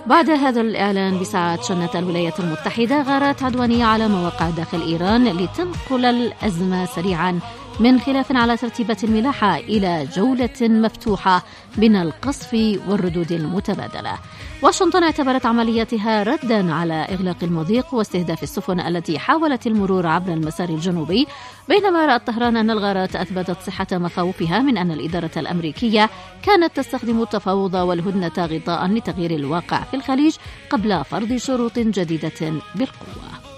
بعد هذا الإعلان بساعات شنت الولايات المتحدة غارات عدوانية على مواقع داخل إيران لتنقل الأزمة سريعا من خلاف على ترتيبات الملاحة إلى جولة مفتوحة من القصف والردود المتبادلة. واشنطن اعتبرت عملياتها ردا على إغلاق المضيق واستهداف السفن التي حاولت المرور عبر المسار الجنوبي، بينما رأت طهران أن الغارات أثبتت صحة مخاوفها من أن الإدارة الأمريكية كانت تستخدم التفاوض والهدنة غطاء لتغيير الواقع في الخليج قبل فرض شروط جديدة بالقوة.